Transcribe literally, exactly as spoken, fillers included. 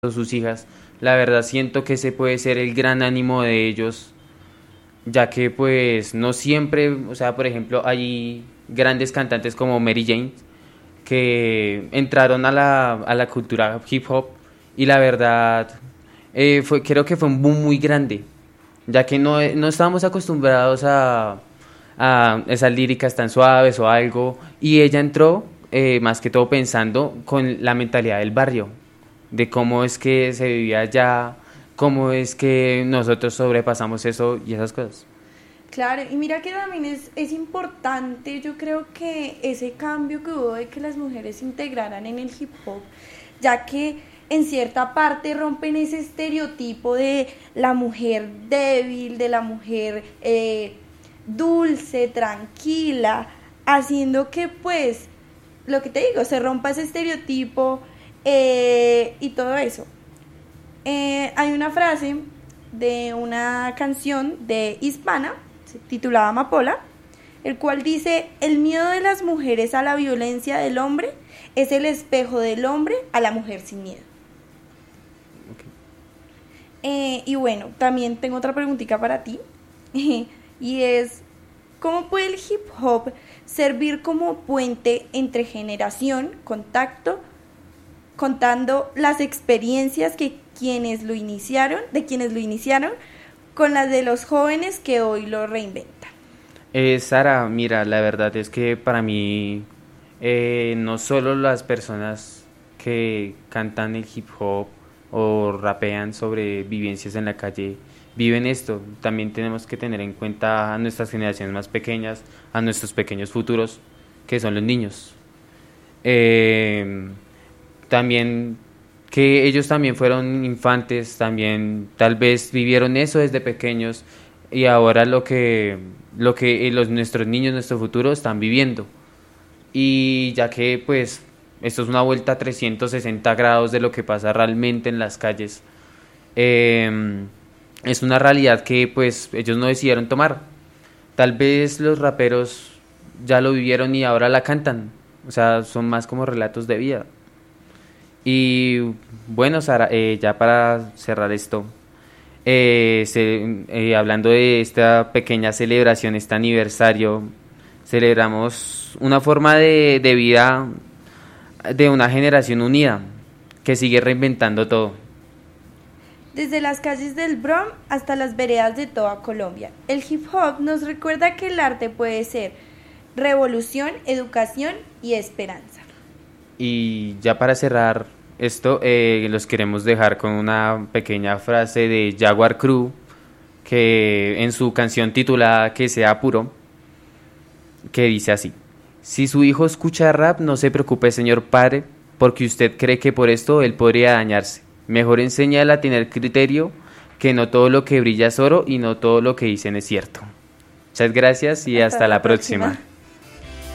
sus hijas. La verdad siento que ese puede ser el gran ánimo de ellos, ya que pues no siempre, o sea, por ejemplo, hay grandes cantantes como Mary Jane que entraron a la, a la cultura hip hop y la verdad eh, fue, creo que fue un boom muy grande, ya que no, no estábamos acostumbrados a, a esas líricas tan suaves o algo, y ella entró eh, más que todo pensando con la mentalidad del barrio, de cómo es que se vivía allá, cómo es que nosotros sobrepasamos eso y esas cosas. Claro, y mira que también es, es importante, yo creo que ese cambio que hubo de que las mujeres se integraran en el hip hop, ya que en cierta parte rompen ese estereotipo de la mujer débil, de la mujer eh, dulce, tranquila, haciendo que pues, lo que te digo, se rompa ese estereotipo eh, y todo eso. Eh, hay una frase de una canción de Hispana, titulada Amapola, el cual dice: el miedo de las mujeres a la violencia del hombre es el espejo del hombre a la mujer sin miedo. Okay. Eh, y bueno, también tengo otra preguntita para ti, y es: ¿cómo puede el hip hop servir como puente entre generación, contacto, contando las experiencias que quienes lo iniciaron, de quienes lo iniciaron, con las de los jóvenes que hoy lo reinventan? Eh, Sara, mira, la verdad es que para mí eh, no solo las personas que cantan el hip hop o rapean sobre vivencias en la calle viven esto, también tenemos que tener en cuenta a nuestras generaciones más pequeñas, a nuestros pequeños futuros, que son los niños. Eh, también que ellos también fueron infantes, también tal vez vivieron eso desde pequeños y ahora lo que lo que los nuestros niños, nuestro futuro están viviendo. Y ya que pues esto es una vuelta a trescientos sesenta grados de lo que pasa realmente en las calles, eh, es una realidad que pues ellos no decidieron tomar. Tal vez los raperos ya lo vivieron y ahora la cantan, o sea, son más como relatos de vida. Y bueno, Sara, eh, ya para cerrar esto, eh, se, eh, hablando de esta pequeña celebración, este aniversario, celebramos una forma de, de vida de una generación unida que sigue reinventando todo. Desde las calles del Bronx hasta las veredas de toda Colombia, el hip hop nos recuerda que el arte puede ser revolución, educación y esperanza. Y ya para cerrar esto, eh, los queremos dejar con una pequeña frase de Jaguar Crew, que en su canción titulada Que sea puro, que dice así: si su hijo escucha rap, no se preocupe, señor padre, porque usted cree que por esto él podría dañarse. Mejor enséñale a tener criterio, que no todo lo que brilla es oro y no todo lo que dicen es cierto. Muchas gracias y hasta, hasta la próxima. próxima.